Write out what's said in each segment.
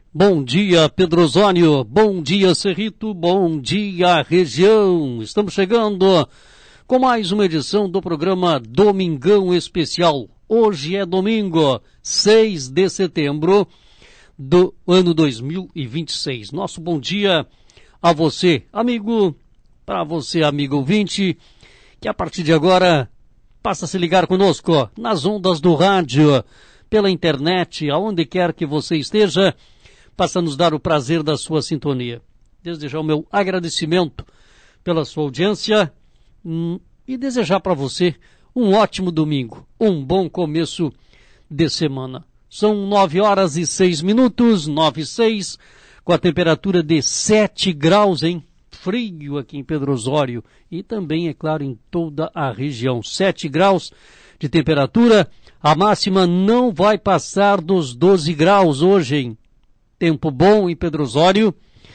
Bom dia, Pedro Osório. Bom dia, Cerrito. Bom dia, região. Estamos chegando com mais uma edição do programa Domingão Especial. Hoje é domingo, 6 de setembro do ano 2026. Nosso bom dia a você, amigo, para você, amigo ouvinte, que a partir de agora passa a se ligar conosco nas ondas do rádio, pela internet, aonde quer que você esteja, passa a nos dar o prazer da sua sintonia. Desde já o meu agradecimento pela sua audiência e desejar para você um ótimo domingo, um bom começo de semana. São 9h06, 9h06, com a temperatura de 7 graus, hein? Frio aqui em Pedro Osório e também, é claro, em toda a região. 7 graus de temperatura, a máxima não vai passar dos 12 graus hoje, hein? Tempo bom em Pedro Osório,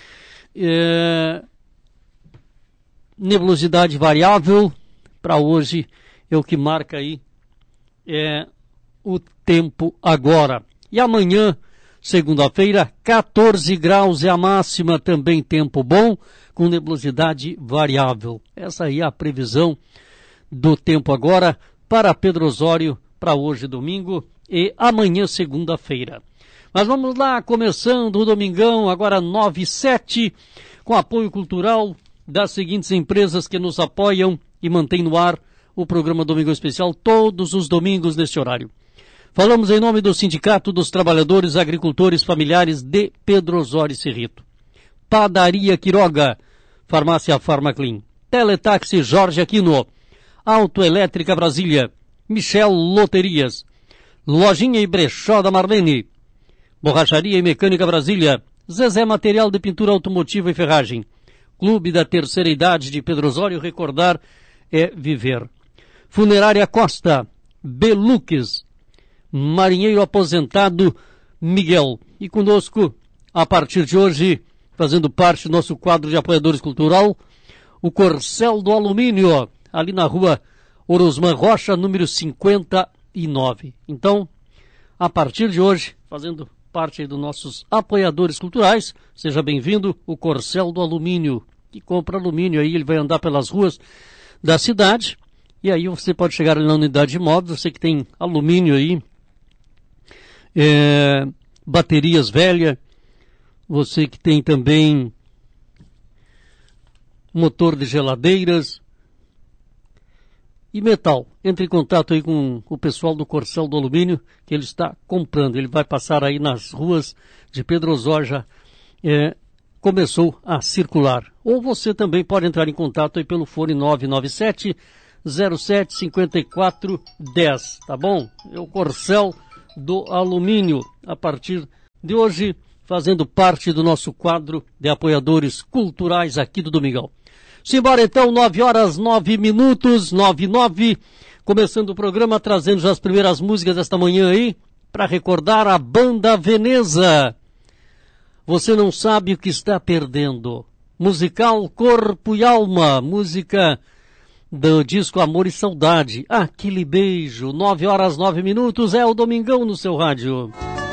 nebulosidade variável, para hoje é o que marca aí o tempo agora. E amanhã, segunda-feira, 14 graus é a máxima, também tempo bom, com nebulosidade variável. Essa aí é a previsão do tempo agora para Pedro Osório, para hoje domingo e amanhã segunda-feira. Mas vamos lá, começando o domingão, agora 9h07, com apoio cultural das seguintes empresas que nos apoiam e mantêm no ar o programa Domingão Especial todos os domingos neste horário. Falamos em nome do Sindicato dos Trabalhadores Agricultores Familiares de Pedro Osório e Cerrito. Padaria Quiroga, Farmácia Farmaclean, Teletaxi Jorge Aquino, Autoelétrica Brasília, Michel Loterias, Lojinha e Brechó da Marlene, Borracharia e Mecânica Brasília, Zezé Material de Pintura Automotiva e Ferragem, Clube da Terceira Idade de Pedro Osório, recordar é viver. Funerária Costa, Beluques, Marinheiro Aposentado Miguel. E conosco, a partir de hoje, fazendo parte do nosso quadro de apoiadores cultural, o Corcel do Alumínio, ali na rua Orosman Rocha, número 59. Então, a partir de hoje, fazendo parte dos nossos apoiadores culturais, seja bem-vindo, o Corcel do Alumínio, que compra alumínio aí, ele vai andar pelas ruas da cidade, e aí você pode chegar ali na unidade de móveis, você que tem alumínio aí, baterias velhas, você que tem também motor de geladeiras e metal. Entre em contato aí com o pessoal do Corcel do Alumínio, que ele está comprando. Ele vai passar aí nas ruas de Pedro Osório, já começou a circular. Ou você também pode entrar em contato aí pelo fone 997 07 54 10, tá bom? É o Corcel do Alumínio, a partir de hoje, fazendo parte do nosso quadro de apoiadores culturais aqui do Domingão. Simbora então, 9h09, 9h09, começando o programa, trazendo já as primeiras músicas desta manhã aí, para recordar a Banda Veneza. Você não sabe o que está perdendo. Musical Corpo e Alma, música do disco Amor e Saudade. Aquele beijo, 9h09, é o Domingão no seu rádio.